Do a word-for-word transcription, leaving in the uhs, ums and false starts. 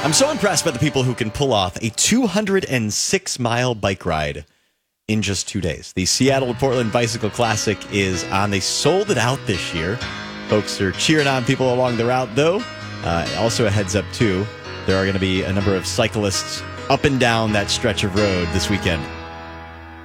I'm so impressed by the people who can pull off a two hundred six mile bike ride in just two days. The Seattle to Portland Bicycle Classic is on. They sold it out this year. Folks are cheering on people along the route, though. Uh, also a heads up, too, there are going to be a number of cyclists up and down that stretch of road this weekend.